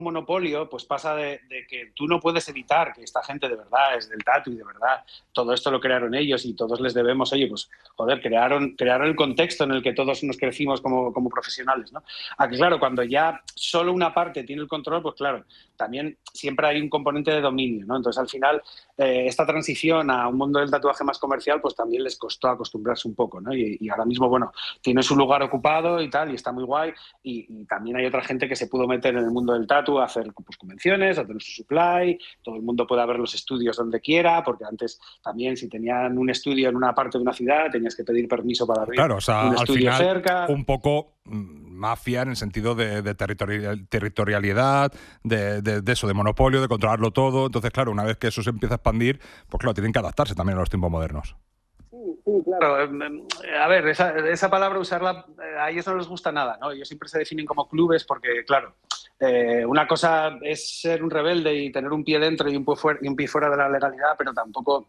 monopolio, pues pasa de que tú no puedes evitar que esta gente de verdad es del tatu y de verdad todo esto lo crearon ellos y todos les debemos, oye, pues joder, crearon el contexto en el que todos nos crecimos como profesionales, ¿no? Aquí, claro, cuando ya solo una parte tiene el control, pues claro, también siempre hay un componente de dominio, ¿no? Entonces, al final, esta transición a un mundo del tatuaje más comercial, pues también les costó acostumbrarse un poco, ¿no? Y ahora mismo, bueno, tiene su lugar ocupado y tal, y está muy guay, y también hay otra gente que se pudo meter en el mundo del tatu a hacer pues, convenciones, a tener su supply, todo el mundo puede ver los estudios donde quiera, porque antes también si tenían un estudio en una parte de una ciudad tenías que pedir permiso para abrir Claro, o sea, un al estudio final, cerca. un poco mafia en el sentido de territorialidad, de eso, de monopolio, de controlarlo todo. Entonces, claro, una vez que eso se empieza a expandir, pues claro, tienen que adaptarse también a los tiempos modernos. Sí, claro. A ver, esa palabra usarla a ellos no les gusta nada, ¿no? Ellos siempre se definen como clubes porque, claro, una cosa es ser un rebelde y tener un pie dentro y un pie fuera de la legalidad, pero tampoco,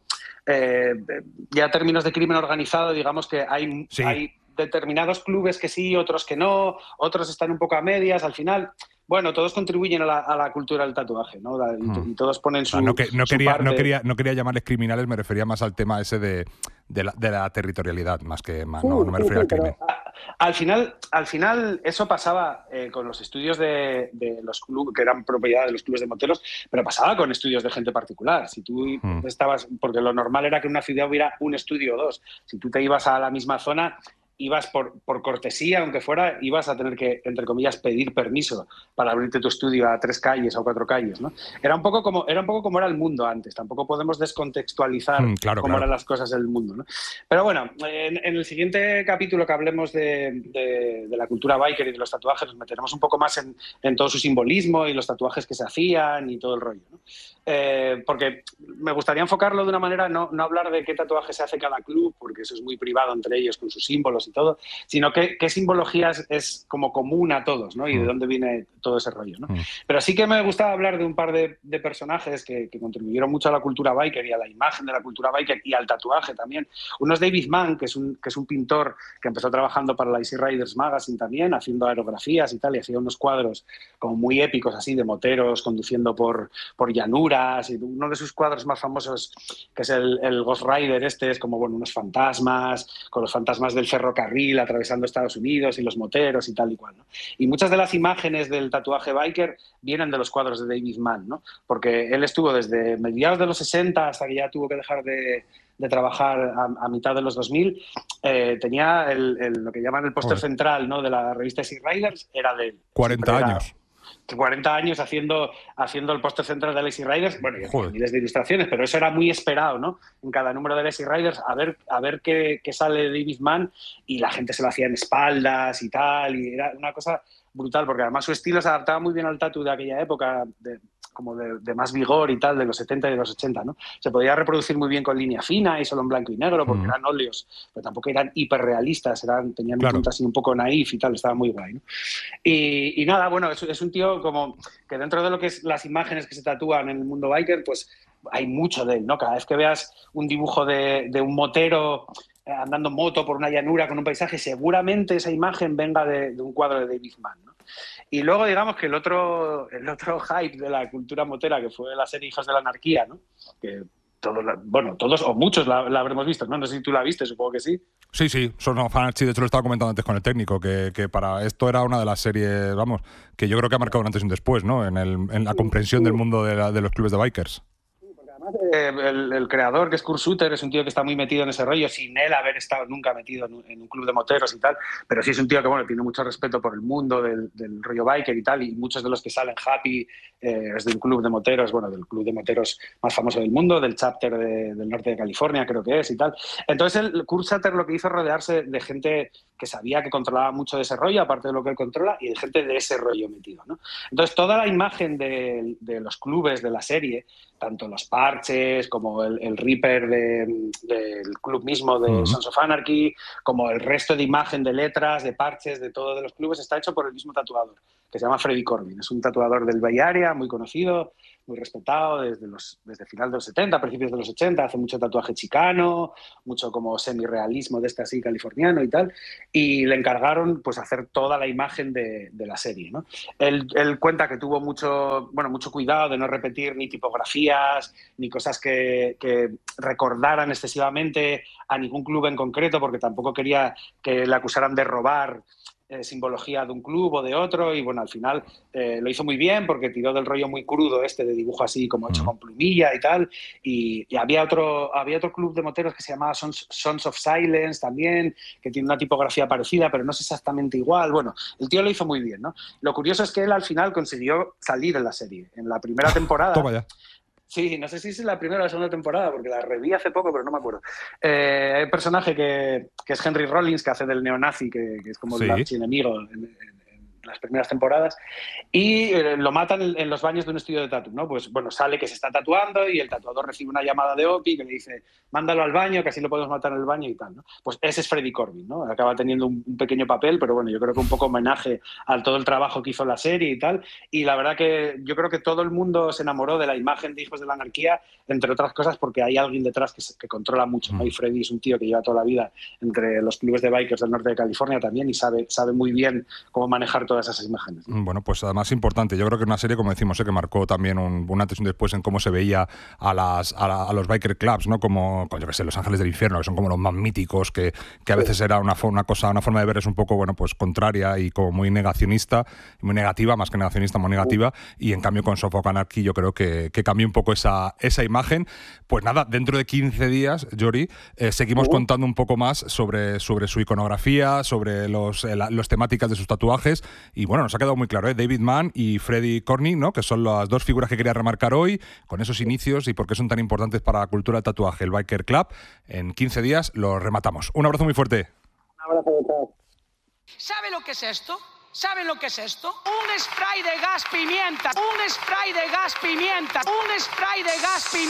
ya términos de crimen organizado, digamos que hay determinados clubes que sí, otros que no, otros están un poco a medias, al final... Bueno, todos contribuyen a la cultura del tatuaje, ¿no? Y todos ponen su, no su parte. No quería llamarles criminales, me refería más al tema ese de la territorialidad, no me refería al crimen. Al final eso pasaba con los estudios de los clubes, que eran propiedad de los clubes de moteros, pero pasaba con estudios de gente particular. Si tú estabas, porque lo normal era que en una ciudad hubiera un estudio o dos. Si tú te ibas a la misma zona, ibas por cortesía, aunque fuera, ibas a tener que, entre comillas, pedir permiso para abrirte tu estudio a 3 calles o 4 calles, ¿no? Era un poco como era el mundo antes. Tampoco podemos descontextualizar cómo eran las cosas del mundo, ¿no? Pero bueno, en el siguiente capítulo que hablemos de la cultura biker y de los tatuajes, nos meteremos un poco más en todo su simbolismo y los tatuajes que se hacían y todo el rollo, ¿no? Porque me gustaría enfocarlo de una manera, no hablar de qué tatuaje se hace cada club, porque eso es muy privado entre ellos con sus símbolos y todo, sino qué simbologías es como común a todos, ¿no? Y de dónde viene todo ese rollo, ¿no? Pero sí que me gustaba hablar de un par de personajes que contribuyeron mucho a la cultura biker y a la imagen de la cultura biker y al tatuaje también. Uno es David Mann, que es un pintor que empezó trabajando para la Easy Riders Magazine también, haciendo aerografías y tal, y hacía unos cuadros como muy épicos así de moteros conduciendo por llanuras. Y uno de sus cuadros más famosos, que es el Ghost Rider, es como bueno, unos fantasmas, con los fantasmas del ferrocarril atravesando Estados Unidos y los moteros y tal y cual, ¿no? Y muchas de las imágenes del tatuaje biker vienen de los cuadros de David Mann, ¿no? Porque él estuvo desde mediados de los 60 hasta que ya tuvo que dejar de trabajar a mitad de los 2000, tenía lo que llaman el póster central, ¿no? De la revista Easy Riders, era de él. 40 años. 40 años haciendo el póster central de Lazy Riders, bueno, y miles de ilustraciones, pero eso era muy esperado, ¿no? En cada número de Lazy Riders, a ver qué sale de David Mann, y la gente se lo hacía en espaldas y tal, y era una cosa brutal, porque además su estilo se adaptaba muy bien al tatu de aquella época, como de más vigor y tal, de los 70 y de los 80, ¿no? Se podía reproducir muy bien con línea fina y solo en blanco y negro, porque eran óleos, pero tampoco eran hiperrealistas, tenían un punto así un poco naif y tal, estaba muy guay, ¿no? Y nada, bueno, es un tío como que dentro de lo que es las imágenes que se tatúan en el mundo biker, pues hay mucho de él, ¿no? Cada vez que veas un dibujo de un motero andando en moto por una llanura con un paisaje, seguramente esa imagen venga de un cuadro de David Mann, ¿no? Y luego, digamos que el otro hype de la cultura motera, que fue la serie Hijos de la Anarquía, ¿no? Que todos o muchos la habremos visto, ¿no? No sé si tú la viste, supongo que sí. Sí, Sons of Anarchy, de hecho lo estaba comentando antes con el técnico, que para esto era una de las series, vamos, que yo creo que ha marcado un antes y un después, ¿no? En la comprensión del mundo de los clubes de bikers. El creador, que es Kurt Sutter, es un tío que está muy metido en ese rollo, sin él haber estado nunca metido en un club de moteros y tal, pero sí es un tío que, bueno, tiene mucho respeto por el mundo del rollo biker y tal, y muchos de los que salen Happy es de un club de moteros, bueno, del club de moteros más famoso del mundo, del chapter del norte de California, creo que es, y tal. Entonces, Kurt Sutter lo que hizo es rodearse de gente que sabía que controlaba mucho de ese rollo, aparte de lo que él controla, y de gente de ese rollo metido, ¿no? Entonces, toda la imagen de los clubes de la serie, tanto los parches como el Reaper del club mismo de Sons of Anarchy, como el resto de imagen de letras, de parches, de todo de los clubes, está hecho por el mismo tatuador, que se llama Freddy Corbin. Es un tatuador del Bay Area, muy conocido, muy respetado desde final de los 70, principios de los 80, hace mucho tatuaje chicano, mucho como semi-realismo de este así californiano y tal, y le encargaron pues hacer toda la imagen de la serie, ¿no? Él cuenta que tuvo mucho cuidado de no repetir ni tipografías, ni cosas que recordaran excesivamente a ningún club en concreto, porque tampoco quería que le acusaran de robar simbología de un club o de otro, y bueno, al final lo hizo muy bien porque tiró del rollo muy crudo de dibujo así como hecho con plumilla y tal, y había otro club de moteros que se llamaba Sons of Silence también, que tiene una tipografía parecida pero no es exactamente igual. Bueno, el tío lo hizo muy bien, ¿no? Lo curioso es que él al final consiguió salir en la serie, en la primera temporada. Toma ya. Sí, no sé si es la primera o la segunda temporada, porque la reví hace poco, pero no me acuerdo. Hay un personaje que es Henry Rollins, que hace del neonazi, que es como el archienemigo en las primeras temporadas, y lo matan en los baños de un estudio de tatu, ¿no? Pues bueno, sale que se está tatuando y el tatuador recibe una llamada de Opie que le dice, mándalo al baño, que así lo podemos matar en el baño y tal, ¿no? Pues ese es Freddy Corbin, ¿no? Acaba teniendo un pequeño papel, pero bueno, yo creo que un poco homenaje a todo el trabajo que hizo la serie y tal, y la verdad que yo creo que todo el mundo se enamoró de la imagen de Hijos de la Anarquía, entre otras cosas porque hay alguien detrás que controla mucho, ¿no? Y Freddy es un tío que lleva toda la vida entre los clubes de bikers del norte de California también y sabe muy bien cómo manejar todas esas imágenes, ¿no? Bueno, pues además importante. Yo creo que es una serie, como decimos, que marcó también un antes y un después en cómo se veía a los biker clubs, ¿no? Como, yo qué sé, Los Ángeles del Infierno, que son como los más míticos, que a veces era una forma de verles un poco, bueno, pues contraria y como muy negacionista, muy negativa, más que negacionista, muy negativa, y en cambio con Sons of Anarchy yo creo que cambió un poco esa imagen. Pues nada, dentro de 15 días, Jory, seguimos contando un poco más sobre su iconografía, sobre las temáticas de sus tatuajes. Y bueno, nos ha quedado muy claro, David Mann y Freddy Corbin, ¿no? Que son las dos figuras que quería remarcar hoy, con esos inicios y por qué son tan importantes para la cultura del tatuaje, el Biker Club. En 15 días lo rematamos. Un abrazo muy fuerte. Un abrazo de todos. ¿Sabe lo que es esto? ¿Saben lo que es esto? Un spray de gas pimienta. Un spray de gas pimienta. Un spray de gas pimienta.